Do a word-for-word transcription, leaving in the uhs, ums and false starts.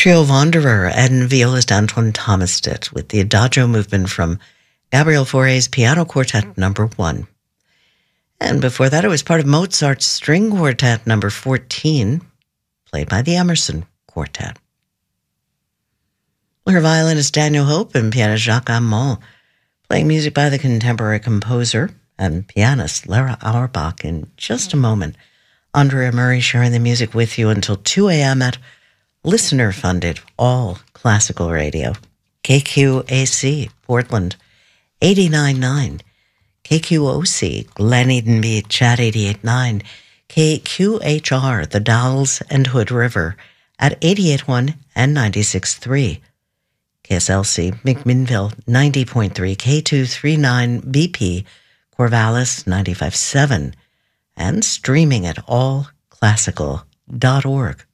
Trio Wanderer and violist Antoine Thomas did with the Adagio movement from Gabriel Fauré's Piano Quartet number one. And before that, it was part of Mozart's String Quartet number fourteen, played by the Emerson Quartet. Her violinist Daniel Hope and pianist Jacques Amand, playing music by the contemporary composer and pianist Lara Auerbach. In just a moment, Andrea Murray sharing the music with you until two a.m. at listener-funded all classical radio. K Q A C, Portland, eighty-nine point nine. K Q O C, Glen Eden Beach at eighty-eight point nine. K Q H R, the Dalles and Hood River at eighty-eight point one and ninety-six point three. K S L C, McMinnville, ninety point three. K two thirty-nine B P, Corvallis, ninety-five point seven. And streaming at all classical dot org.